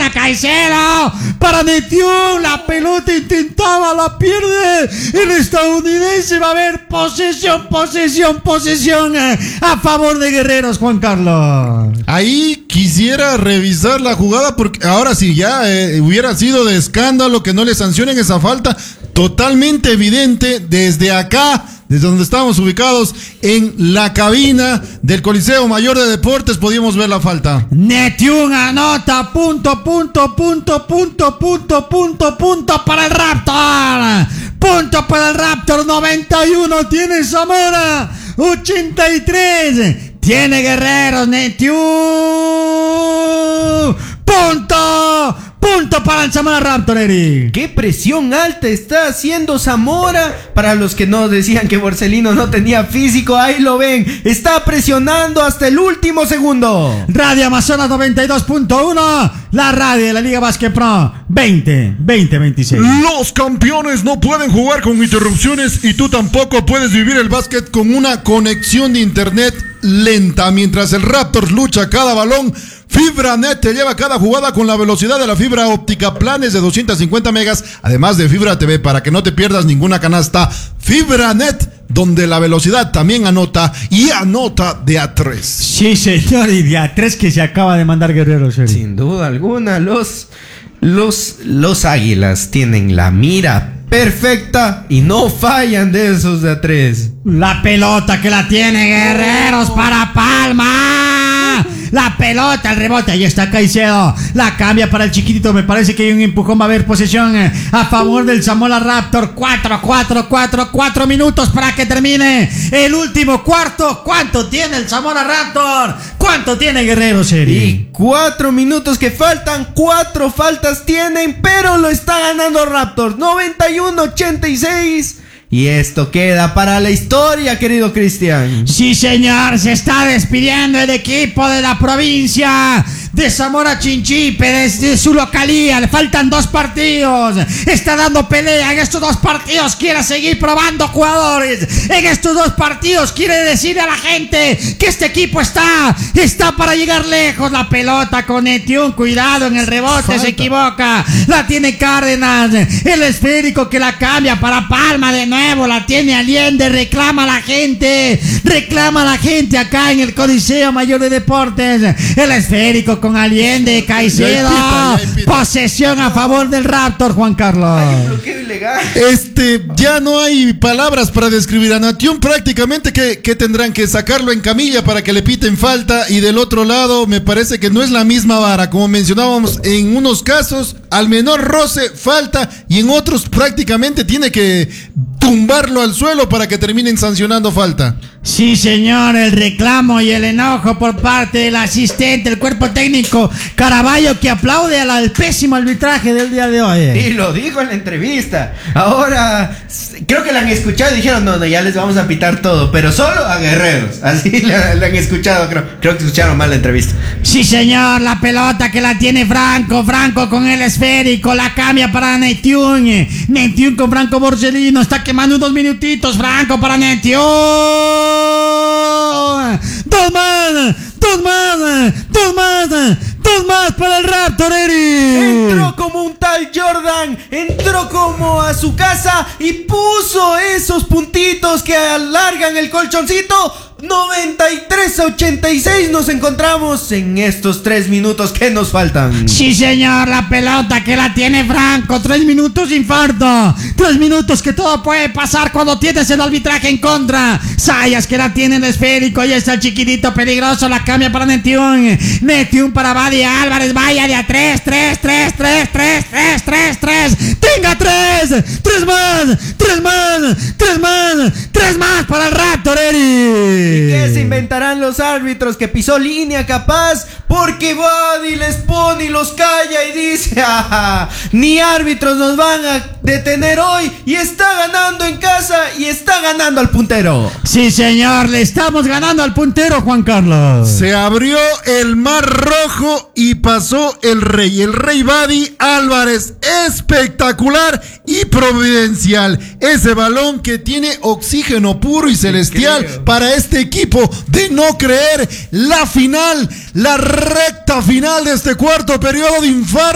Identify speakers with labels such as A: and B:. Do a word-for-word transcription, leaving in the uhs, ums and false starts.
A: buena Caicedo para Netiún, la pelota intentaba, la pierde el estadounidense. Va a haber posesión, posesión, posesión eh, a favor de Guerreros, Juan Carlos.
B: Ahí quisiera revisar la jugada porque ahora sí ya eh, hubiera sido de escándalo que no le sancionen esa falta totalmente evidente desde acá, desde donde estábamos ubicados en la cabina del Coliseo Mayor de Deportes, podíamos ver la falta.
A: Netiún anota, punto, punto, punto, punto, punto, punto, punto para el Raptor. Punto para el Raptor, noventa y uno tiene Zamora, ochenta y tres tiene Guerreros. Netiún, punto. Punto para el Zamora Raptor, Eric.
C: Qué presión alta está haciendo Zamora. Para los que no decían que Borselino no tenía físico, ahí lo ven. Está presionando hasta el último segundo.
A: Radio Amazonas noventa y dos punto uno, la radio de la Liga Básquet Pro veinte, veinte, veintiséis.
B: Los campeones no pueden jugar con interrupciones y tú tampoco puedes vivir el básquet con una conexión de internet lenta. Mientras el Raptors lucha cada balón, FibraNet te lleva cada jugada con la velocidad de la fibra óptica, planes de doscientos cincuenta megas, además de Fibra T V para que no te pierdas ninguna canasta. FibraNet, donde la velocidad también anota y anota de a tres.
A: Sí, señor, y de a tres que se acaba de mandar Guerrero, señor.
C: Sin duda alguna, los, los, los Águilas tienen la mira perfecta y no fallan de esos de a tres.
A: La pelota que la tiene Guerreros para Palma. La pelota, el rebote, ahí está Caicedo. La cambia para el chiquitito, me parece que hay un empujón. Va a haber posesión a favor del Zamora Raptor. cuatro, cuatro, cuatro, cuatro minutos para que termine el último cuarto. ¿Cuánto tiene el Zamora Raptor? ¿Cuánto tiene Guerreros, Eri?
C: Y cuatro minutos que faltan, cuatro faltas tienen, pero lo está ganando Raptors, noventa y uno a ochenta y seis. Y esto queda para la historia, querido Cristian.
A: Sí, señor, se está despidiendo el equipo de la provincia de Zamora Chinchipe, desde su localía. Le faltan dos partidos. Está dando pelea en estos dos partidos. Quiere seguir probando jugadores. En estos dos partidos quiere decirle a la gente que este equipo está, está para llegar lejos. La pelota con Netiún, cuidado en el rebote, falta. Se equivoca. La tiene Cárdenas. El esférico que la cambia para Palma de nuevo. La tiene Allende, reclama a la gente, reclama a la gente acá en el Coliseo Mayor de Deportes. El esférico con Allende, Caicedo, posesión a favor del Raptor, Juan Carlos.
C: Hay un bloqueo ilegal.
B: Este, ya no hay palabras para describir a Netiún, prácticamente que, que tendrán que sacarlo en camilla para que le piten falta. Y del otro lado me parece que no es la misma vara, como mencionábamos, en unos casos al menor roce falta y en otros prácticamente tiene que tumbarlo al suelo para que terminen sancionando falta.
A: Sí, señor, el reclamo y el enojo por parte del asistente, el cuerpo técnico Caraballo, que aplaude al, al pésimo arbitraje del día de hoy.
C: Y lo dijo en la entrevista. Ahora, creo que la han escuchado y dijeron, no, no, ya les vamos a pitar todo, pero solo a Guerreros. Así la, la han escuchado, creo, creo que escucharon mal la entrevista.
A: Sí, señor, la pelota que la tiene Franco, Franco con el esférico, la cambia para Netiún. Netiún con Franco Borselino, está quemando unos minutitos, Franco para Netiún. Dos más, dos más, dos más, dos más para el Raptor, Eri.
C: Entró como un tal Jordan, entró como a su casa y puso esos puntitos que alargan el colchoncito. noventa y tres a ochenta y seis nos encontramos en estos tres minutos que nos faltan.
A: Sí, señor, la pelota que la tiene Franco. Tres minutos infarto. Tres minutos que todo puede pasar cuando tienes el arbitraje en contra. Sayas que la tiene en el esférico. Ahí está el chiquitito peligroso. La cambia para Netiún. Netiún para Badi Álvarez. Vaya de a tres, tres, tres, tres, tres, tres, tres, tres. Tenga tres. Tres más. Tres más. Tres más. Tres más para el Raptor, Eri.
C: ¿Y qué se inventarán los árbitros? Que pisó línea capaz, porque Badi les pone y los calla y dice, ajá, ni árbitros nos van a detener hoy, y está ganando en casa y está ganando al puntero.
A: Sí, señor, le estamos ganando al puntero, Juan Carlos.
B: Se abrió el mar rojo y pasó el rey, el rey Badi Álvarez, espectacular y providencial. Ese balón que tiene oxígeno puro y celestial Increíble. Para este equipo de no creer. La final, la recta final de este cuarto periodo de infarto.